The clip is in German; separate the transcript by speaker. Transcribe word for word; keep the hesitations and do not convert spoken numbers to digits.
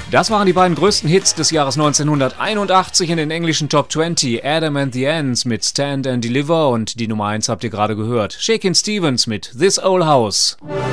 Speaker 1: Das waren die beiden größten Hits des Jahres neunzehnhunderteinundachtzig in den englischen Top zwanzig. Adam and the Ants mit Stand and Deliver und die Nummer eins habt ihr gerade gehört. Shakin' Stevens mit This Old House.